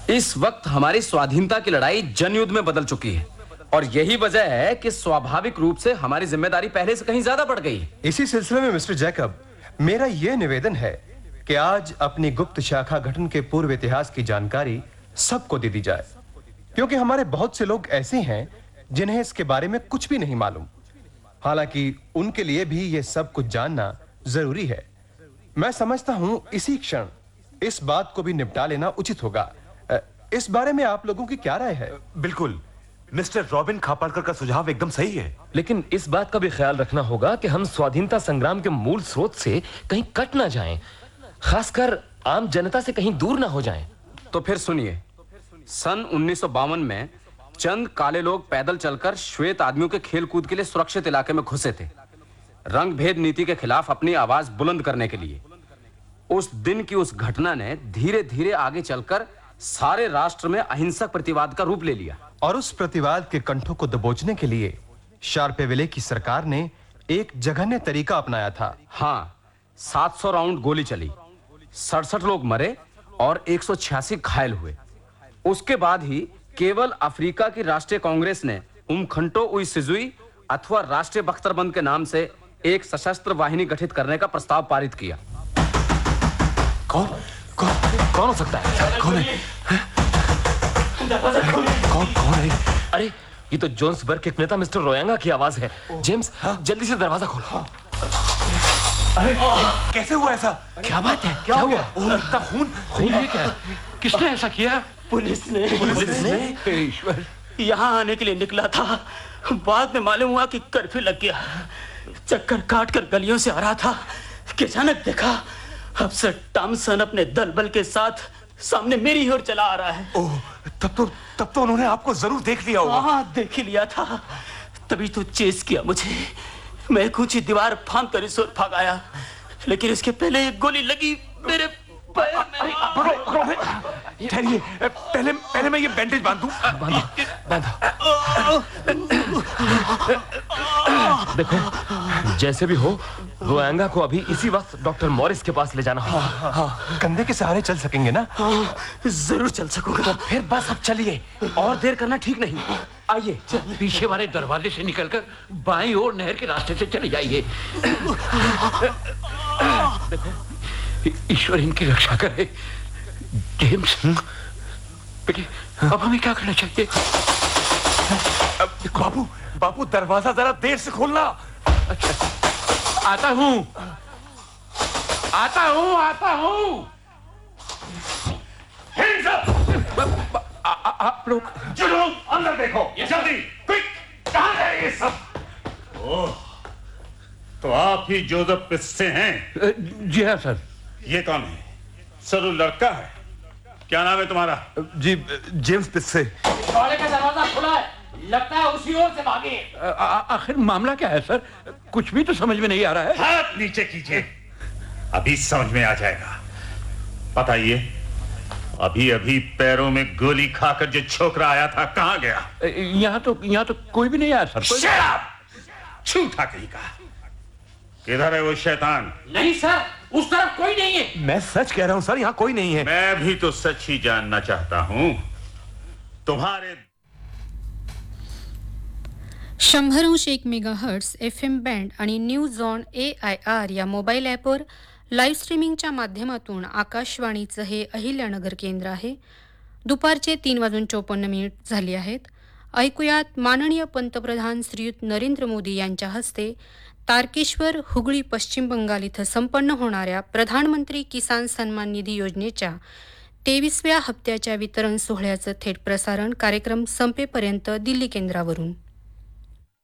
इस वक्त हमारी स्वाधीनता की लड़ाई जनयुद्ध में बदल चुकी है और यही वजह है कि स्वाभाविक रूप से हमारी जिम्मेदारी पहले से कहीं ज्यादा बढ़ गई है। इसी सिलसिले में मिस्टर जैकब, मेरा यह निवेदन है कि आज अपनी गुप्त शाखा गठन के पूर्व इतिहास की जानकारी सबको दे दी जाए, क्योंकि हमारे बहुत से लोग ऐसे हैं जिन्हें इसके बारे में कुछ भी नहीं मालूम। हालांकि उनके लिए भी यह सब कुछ जानना जरूरी है। मैं समझता हूं इसी क्षण इस बात को भी निपटा लेना उचित होगा। इस बारे में आप लोगों की क्या राय है? बिल्कुल, मिस्टर रॉबिन खापाड़कर का सुझाव एकदम सही है। लेकिन इस बात का भी ख्याल रखना होगा कि हम स्वाधीनता संग्राम के मूल स्रोत से कहीं कट ना जाएं, खासकर आम जनता से कहीं दूर ना हो जाएं। तो फिर सुनिए, सन 1952 में चंद काले लोग पैदल चलकर श्वेत आदमियों के खेलकूद के लिए सुरक्षित इलाके में घुसे थे, रंग भेद नीति के खिलाफ अपनी आवाज बुलंद करने के लिए। उस दिन की उस घटना ने धीरे धीरे आगे चलकर सारे राष्ट्र में अहिंसक प्रतिवाद का रूप ले लिया और उस प्रतिवाद के कंठों को दबोचने के लिए शार्पेविले की सरकार ने एक जघन्य तरीका अपनाया था। हाँ, 700 राउंड गोली चली, 67 लोग मरे और 186 घायल हुए। उसके बाद ही केवल अफ्रीका की राष्ट्रीय कांग्रेस ने उमखंटो उइसिजुई अथवा राष्ट्रीय बख्तरबंद के नाम से एक सशस्त्र वाहिनी गठित करने का प्रस्ताव पारित किया। कौन हो सकता है? कौन है? कौन है? अरे ये तो जोन्सबर्ग के नेता मिस्टर रोयांगा की आवाज है। जेम्स, जल्दी से दरवाजा खोलो। अरे कैसे हुआ ऐसा? क्या बात है? क्या हुआ? इतना खून! ये क्या? किसने ऐसा किया? पुलिस ने। ईश्वर, यहाँ आने के लिए निकला था, बाद में मालूम हुआ कि कर्फ्यू लग गया। चक्कर काट कर गलियों से आ रहा था कि अचानक देखा अफसर टॉमसन अपने दल बल के साथ सामने मेरी ओर चला आ रहा है। ओह, तब तो उन्होंने आपको जरूर देख लिया होगा। हाँ, देख ही लिया था, तभी तो चेस किया मुझे। मैं एक ऊंची दीवार फांद कर इस ओर भाग आया, लेकिन इसके पहले एक गोली लगी मेरे पैर में। ठहरिए, पहले मैं ये बैंडेज बांधूं। देखो, जैसे भी हो रोयांगा को अभी इसी वक्त डॉक्टर मॉरिस के पास ले जाना होगा। हाँ, कंधे के सहारे चल सकेंगे ना? जरूर चल सकूंगा। तो फिर बस अब चलिए, और देर करना ठीक नहीं। आइए, पीछे वाले दरवाजे से निकलकर बाईं ओर नहर के रास्ते से चले जाइए। देखो, ईश्वर इनकी रक्षा करे। जेम्स, बेटे, अब हमें क्या करना चाहिए? बाबू, दरवाजा जरा देर से खोलना। अच्छा, आता हूँ। आप लोग अंदर देखो, ये जल्दी, क्विक, कहाँ है ये सब? ओह, तो आप ही जोसेफ पिस्से हैं? जी हाँ सर। ये कौन है? सरू लड़का है। क्या नाम है तुम्हारा? जी, जेम्स पिस्से। टॉयलेट का दरवाजा खुला है, लगता है उसी ओर से भागे। आखिर मामला क्या है सर? कुछ भी तो समझ में नहीं आ रहा है। हाथ नीचे कीजिए, अभी समझ में आ जाएगा। बताइए, अभी पैरों में गोली खाकर जो छोकरा आया था कहाँ गया? यहाँ तो कोई भी नहीं आया सर। Shut up! झूठा कहीं का। किधर है वो शैतान? नहीं सर, उस तरफ कोई नहीं है। मैं सच कह रहा हूँ सर, यहाँ कोई नहीं है। मैं भी तो सच ही जानना चाहता हूँ। तुम्हारे 100.1 मेगाहर्ट्ज FM बँड आणि न्यूज ऑन AIR या मोबाईल ॲपवर लाईव्ह स्ट्रीमिंगच्या माध्यमातून आकाशवाणीचं हे अहिल्यानगर केंद्र आहे. दुपारचे 3:54 झाली आहेत. ऐकूयात माननीय पंतप्रधान श्रीयुत नरेंद्र मोदी यांच्या हस्ते तारकेश्वर, हुगळी, पश्चिम बंगाल इथं संपन्न होणाऱ्या प्रधानमंत्री किसान सन्मान निधी योजनेच्या 23व्या हप्त्याच्या वितरण सोहळ्याचं थेट प्रसारण कार्यक्रम संपेपर्यंत दिल्ली केंद्रावरून.